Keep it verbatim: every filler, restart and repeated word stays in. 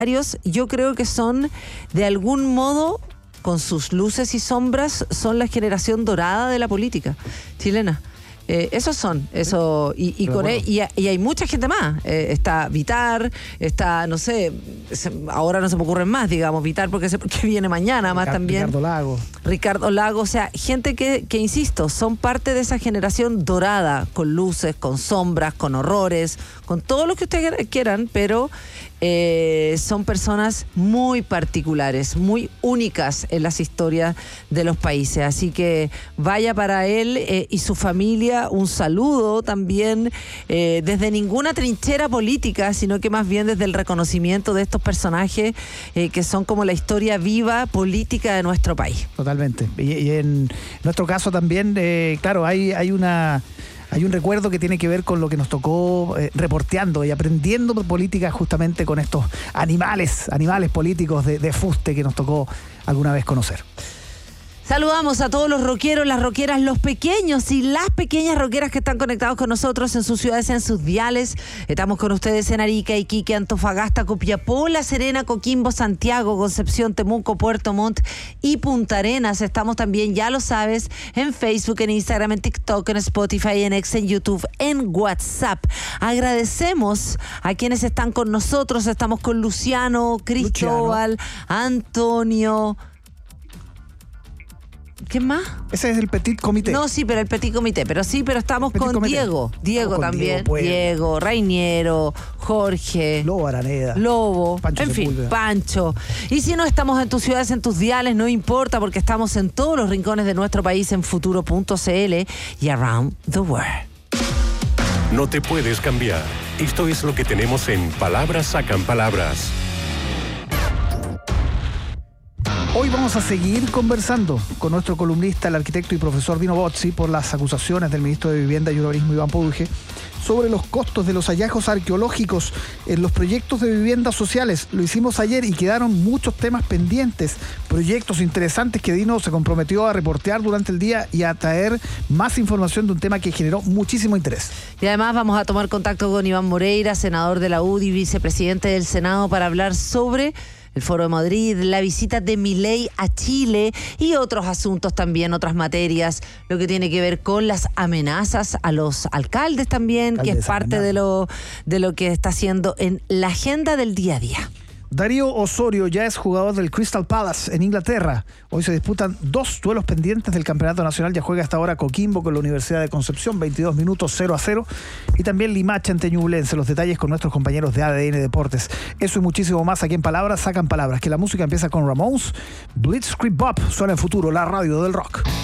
yo creo que son, de algún modo, con sus luces y sombras, son la generación dorada de la política chilena. Eh, esos son, eso, y, y, con él, y, y hay mucha gente más. Eh, está Vitar, está, no sé, se, ahora no se me ocurren más, digamos, Vitar porque, se, porque viene mañana Ricardo, más también. Ricardo Lago. Ricardo Lago, o sea, gente que, que, insisto, son parte de esa generación dorada, con luces, con sombras, con horrores, con todo lo que ustedes quieran, pero eh, son personas muy particulares, muy únicas en las historias de los países. Así que vaya para él eh, y su familia un saludo también, eh, desde ninguna trinchera política, sino que más bien desde el reconocimiento de estos personajes eh, que son como la historia viva política de nuestro país. Totalmente. Y, y en nuestro caso también, eh, claro, hay, hay una... Hay un recuerdo que tiene que ver con lo que nos tocó eh, reporteando y aprendiendo política justamente con estos animales, animales políticos de, de fuste que nos tocó alguna vez conocer. Saludamos a todos los rockeros, las rockeras, los pequeños y las pequeñas rockeras que están conectados con nosotros en sus ciudades, en sus diales. Estamos con ustedes en Arica, Iquique, Antofagasta, Copiapó, La Serena, Coquimbo, Santiago, Concepción, Temuco, Puerto Montt y Punta Arenas. Estamos también, ya lo sabes, en Facebook, en Instagram, en TikTok, en Spotify, en X, en YouTube, en WhatsApp. Agradecemos a quienes están con nosotros. Estamos con Luciano, Cristóbal, Luciano. Antonio... ¿Qué más? Ese es el Petit Comité. No, sí, pero el Petit Comité. Pero sí, pero estamos con comité. Diego. Diego con también. Diego, Diego, Rainiero, Jorge. Lobo Araneda. Lobo. Pancho en fin, Sepúlveda. Pancho. Y si no estamos en tus ciudades, en tus diales, no importa, porque estamos en todos los rincones de nuestro país en futuro punto c l y around the world. No te puedes cambiar. Esto es lo que tenemos en Palabras Sacan Palabras. Hoy vamos a seguir conversando con nuestro columnista, el arquitecto y profesor Dino Bozzi, por las acusaciones del ministro de Vivienda y Urbanismo Iván Poduje sobre los costos de los hallazgos arqueológicos en los proyectos de viviendas sociales. Lo hicimos ayer y quedaron muchos temas pendientes, proyectos interesantes que Dino se comprometió a reportear durante el día y a traer más información de un tema que generó muchísimo interés. Y además vamos a tomar contacto con Iván Moreira, senador de la U D I, vicepresidente del Senado, para hablar sobre el Foro de Madrid, la visita de Milei a Chile y otros asuntos también, otras materias, lo que tiene que ver con las amenazas a los alcaldes también, Alcaldes que es parte de lo, de lo que está haciendo en la agenda del día a día. Darío Osorio ya es jugador del Crystal Palace en Inglaterra. Hoy se disputan dos duelos pendientes del Campeonato Nacional. Ya juega hasta ahora Coquimbo con la Universidad de Concepción, veintidós minutos, cero a cero. Y también Limache ante Ñublense. Los detalles con nuestros compañeros de A D N Deportes. Eso y muchísimo más aquí en Palabras Sacan Palabras. Que la música empieza con Ramones. Blitzkrieg Bop suena en futuro, la radio del rock.